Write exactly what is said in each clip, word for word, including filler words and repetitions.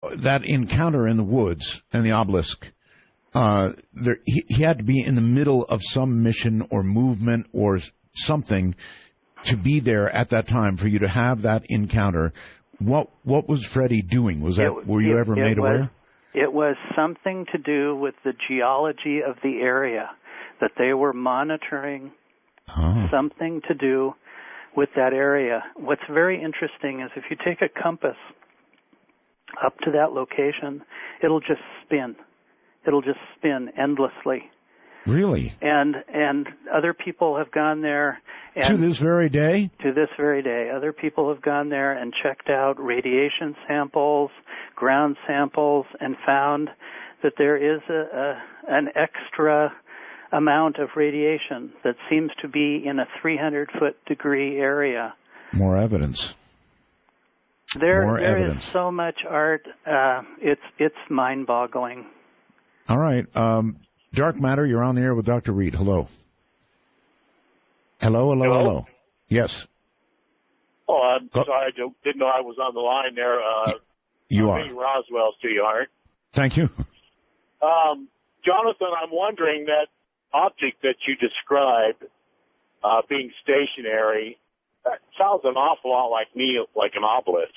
that encounter in the woods and the obelisk, uh, there, he, he had to be in the middle of some mission or movement or something to be there at that time for you to have that encounter. What what was Freddie doing? Was that it, were you it, ever it made was, aware? It was something to do with the geology of the area, that they were monitoring oh. something to do with that area. What's very interesting is if you take a compass up to that location, it'll just spin. It'll just spin endlessly. Really? And and other people have gone there. And to this very day? To this very day. Other people have gone there and checked out radiation samples, ground samples, and found that there is a, a an extra amount of radiation that seems to be in a three hundred foot degree area. More evidence. There, More there evidence. is so much art. Uh, it's it's mind-boggling. All right. Um, Dark Matter, you're on the air with Doctor Reed. Hello. Hello, hello, hello. hello. Yes. Oh, I'm Go. sorry. I didn't know I was on the line there. Uh, you uh, are. Roswell's to you, Art. Thank you. Um, Jonathan, I'm wondering that object that you described uh, being stationary, that sounds an awful lot like me, like an obelisk.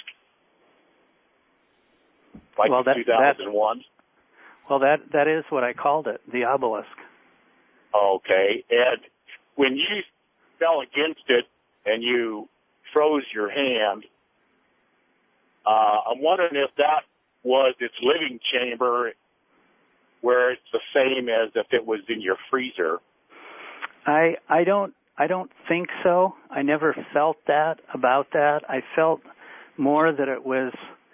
Like well, that, two thousand one. That, well, that that is what I called it, the obelisk. Okay. And when you fell against it and you froze your hand, uh, I'm wondering if that was its living chamber where it's the same as if it was in your freezer. I I don't I don't think so. I never felt that about that. I felt more that it was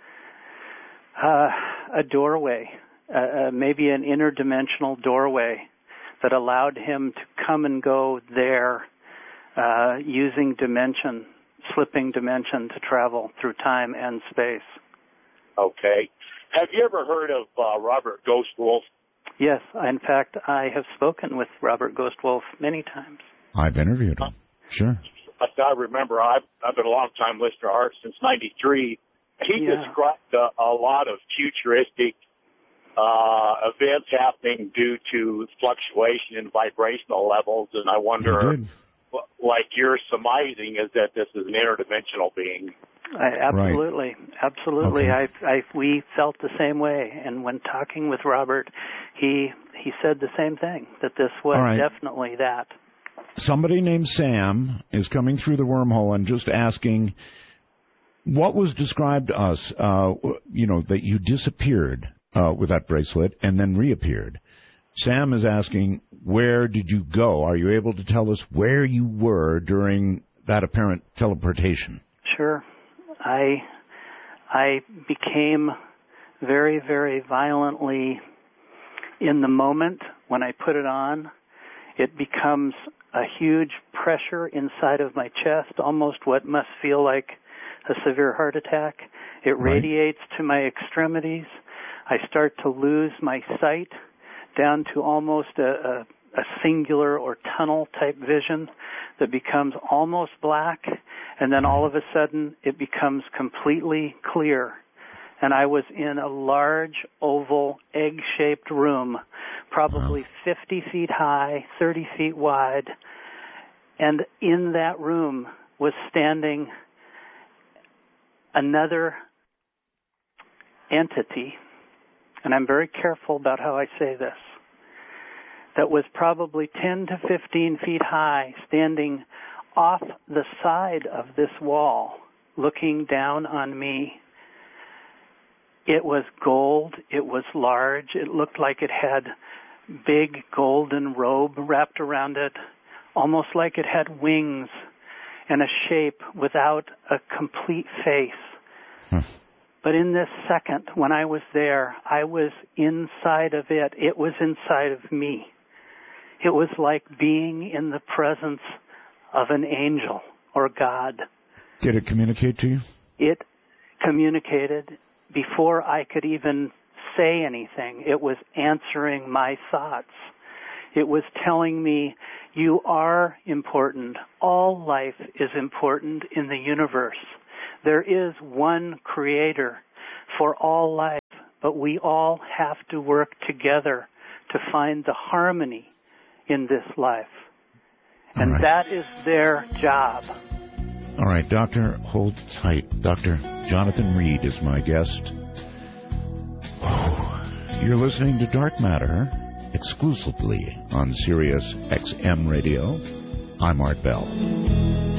uh, a doorway, uh, uh, maybe an interdimensional doorway that allowed him to come and go there uh, using dimension, slipping dimension to travel through time and space. Okay. Have you ever heard of uh, Robert Ghostwolf? Yes. In fact, I have spoken with Robert Ghostwolf many times. I've interviewed him. Sure. I remember I've, I've been a long-time listener to Art since ninety-three. He yeah. described a, a lot of futuristic uh, events happening due to fluctuation in vibrational levels, and I wonder, like you're surmising, is that this is an interdimensional being. I, absolutely, right. absolutely. Okay. I, I, we felt the same way, and when talking with Robert, he he said the same thing, that this was right. definitely that. Somebody named Sam is coming through the wormhole and just asking, what was described to us, uh, you know, that you disappeared uh, with that bracelet and then reappeared. Sam is asking, where did you go? Are you able to tell us where you were during that apparent teleportation? Sure. I I became very, very violently in the moment when I put it on. It becomes a huge pressure inside of my chest, almost what must feel like a severe heart attack. It right. radiates to my extremities. I start to lose my sight down to almost a, a, a singular or tunnel type vision that becomes almost black, and then all of a sudden it becomes completely clear. And I was in a large, oval, egg-shaped room, probably wow. fifty feet high, thirty feet wide. And in that room was standing another entity, and I'm very careful about how I say this, that was probably ten to fifteen feet high, standing off the side of this wall, looking down on me. It was gold. It was large. It looked like it had big golden robe wrapped around it, almost like it had wings and a shape without a complete face. Hmm. But in this second, when I was there, I was inside of it. It was inside of me. It was like being in the presence of an angel or God. Did it communicate to you? It communicated before I could even say anything. It was answering my thoughts. It was telling me, you are important. All life is important in the universe. There is one creator for all life. but we all have to work together to find the harmony in this life. And right. that is their job. All right, Doctor, hold tight. Doctor Jonathan Reed is my guest. You're listening to Dark Matter exclusively on Sirius X M Radio. I'm Art Bell.